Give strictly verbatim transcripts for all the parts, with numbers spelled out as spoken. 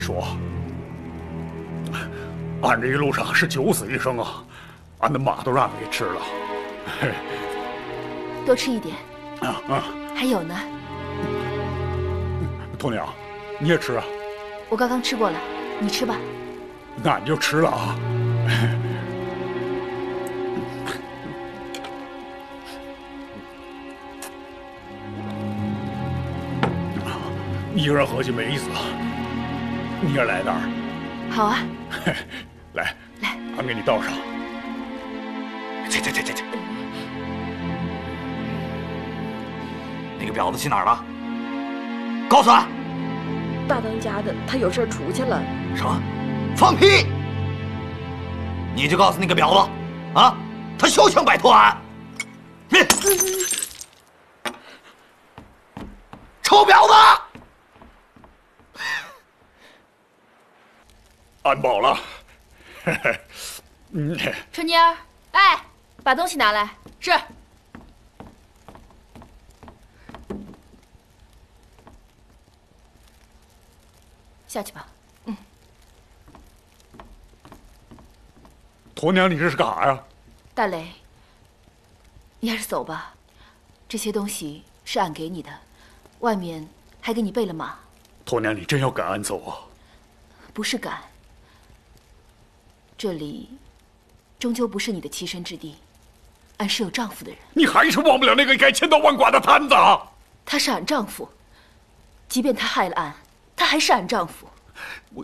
说，俺这一路上是九死一生啊，俺的马都让俺给吃了。 多吃一点。 啊啊！ 还有呢。 鸵鸟，你也吃啊？ 我刚刚吃过了，你吃吧。 那你就吃了啊。一个人喝酒没意思啊，你也来点儿。 好啊。 来来， 俺给你倒上。 去去去去去！那个婊子去哪儿了？告诉俺！ 大当家的，他有事出去了。 什么？放屁！你就告诉那个婊子，啊，他休想摆脱俺！你，臭婊子！ 俺饱了。嗯。 春妮儿，哎，把东西拿来。是。下去吧。嗯。 鸵娘，你这是干啥呀？ 大雷，你还是走吧。这些东西是俺给你的，外面还给你备了马。 鸵娘，你真要赶俺走啊？ 不是赶。这里终究不是你的栖身之地，俺是有丈夫的人。 你还是忘不了那个该千刀万剐的摊子啊！ 他是俺丈夫，即便他害了俺，他还是俺丈夫。 我，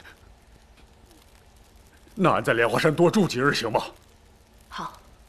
那俺在莲花山多住几日行吗？ 好。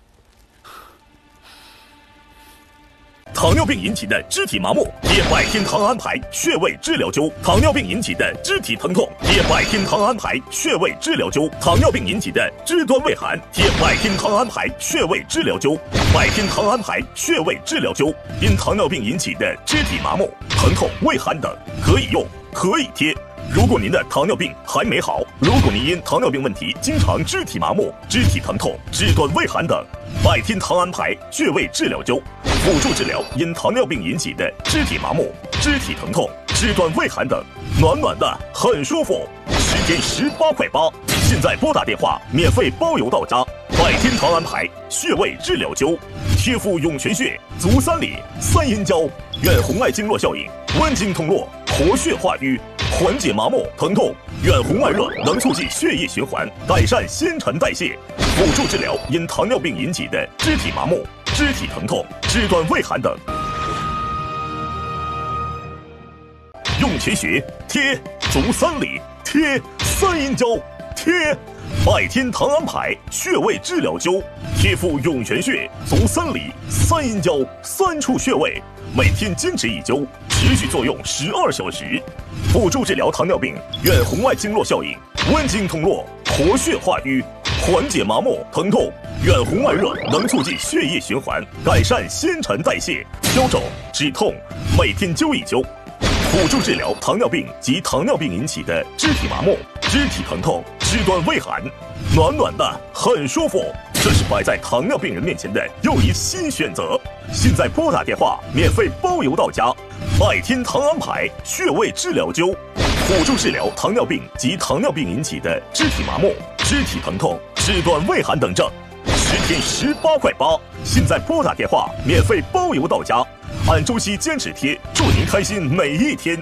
糖尿病引起的肢体麻木，贴百天糖安牌穴位治疗灸；糖尿病引起的肢体疼痛，贴百天糖安牌穴位治疗灸；糖尿病引起的肢端畏寒，贴百天糖安牌穴位治疗灸。百天糖安牌穴位治疗灸，因糖尿病引起的肢体麻木、疼痛、畏寒等，可以用，可以贴。如果您的糖尿病还没好，如果您因糖尿病问题经常肢体麻木、肢体疼痛、肢端畏寒等，百天糖安牌穴位治疗灸辅助治疗因糖尿病引起的肢体麻木、肢体疼痛、肢端畏寒等，暖暖的很舒服，十天十八块八。现在拨打电话免费包邮到家。百天糖安牌穴位治疗灸，贴敷涌泉穴、足三里、三阴交，远红外经络效应，温经通络，活血化瘀，缓解麻木疼痛，远红外热能促进血液循环，改善新陈代谢，辅助治疗因糖尿病引起的肢体麻木、肢体疼痛、肢端畏寒等。涌泉穴贴，足三里贴，三阴交贴，百天糖安牌穴位治疗灸，贴敷涌泉穴、足三里、三阴交三处穴位，每天坚持一灸，持续作用十二小时，辅助治疗糖尿病远红外经络效应，温经通络，活血化瘀，缓解麻木疼痛，远红外热能促进血液循环，改善新陈代谢，消肿止痛，每天灸一灸，辅助治疗糖尿病及糖尿病引起的肢体麻木、肢体疼痛、肢端畏寒，暖暖的很舒服。这是摆在糖尿病人面前的又一新选择。现在拨打电话免费包邮到家。百天糖安牌穴位治疗灸，辅助治疗糖尿病及糖尿病引起的肢体麻木、肢体疼痛、肢端畏寒等症，十天十八块八。现在拨打电话免费包邮到家。按周期坚持贴，祝您开心每一天。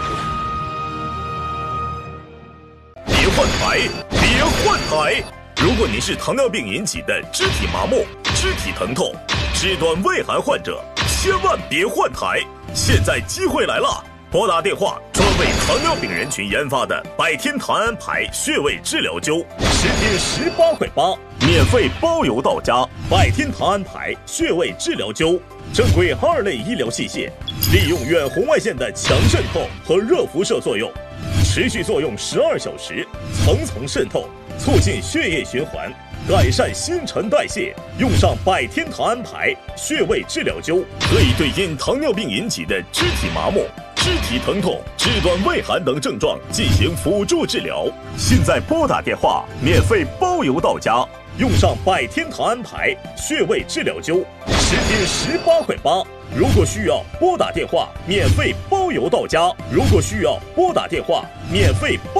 别换台，别换台！如果您是糖尿病引起的肢体麻木、肢体疼痛、肢端畏寒患者，千万别换台！现在机会来了，拨打电话，专为糖尿病人群研发的百天糖安牌穴位治疗灸，十天十八块八，免费包邮到家。百天糖安牌穴位治疗灸，正规二类医疗器械，利用远红外线的强渗透和热辐射作用，持续作用十二小时，层层渗透，促进血液循环，改善新陈代谢。用上百天糖安牌穴位治疗灸，可以对因糖尿病引起的肢体麻木、肢体疼痛、肢端畏寒等症状进行辅助治疗。现在拨打电话，免费包邮到家。用上百天糖安牌穴位治疗灸，十天十八块八， 如果需要，拨打电话免费包邮到家。如果需要，拨打电话免费包。